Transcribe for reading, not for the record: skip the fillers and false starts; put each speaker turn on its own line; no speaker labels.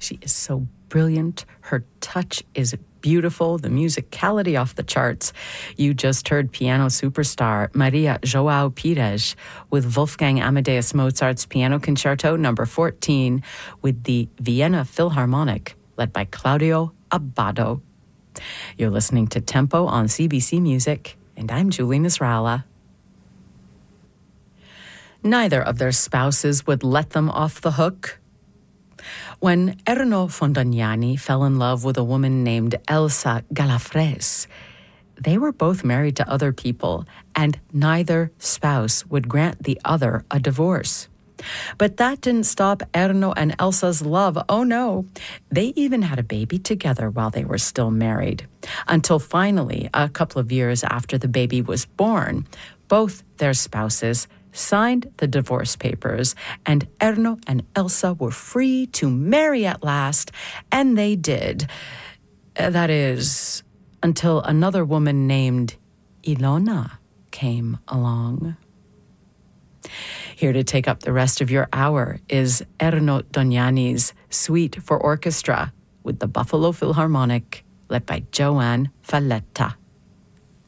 She is so brilliant. Her touch is beautiful, the musicality off the charts. You just heard piano superstar Maria João Pires with Wolfgang Amadeus Mozart's Piano Concerto No. 14 with the Vienna Philharmonic, led by Claudio Abbado. You're listening to Tempo on CBC Music, and I'm Julie Nasrallah. Neither of their spouses would let them off the hook. When Erno Fondognani fell in love with a woman named Elsa Galafres, they were both married to other people, and neither spouse would grant the other a divorce. But that didn't stop Erno and Elsa's love. Oh no, they even had a baby together while they were still married. Until finally, a couple of years after the baby was born, both their spouses signed the divorce papers, and Erno and Elsa were free to marry at last, and they did. That is, until another woman named Ilona came along. Here to take up the rest of your hour is Erno Dognani's Suite for Orchestra with the Buffalo Philharmonic, led by Joanne Falletta.